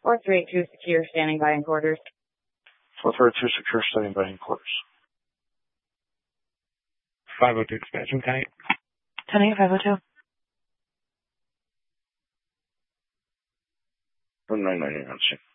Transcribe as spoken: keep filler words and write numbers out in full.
four three eight two secure, standing by in quarters. four three eight two secure, standing by in quarters. five oh two expansion, ten eight. ten eight, five oh two. nine nine, you're on scene.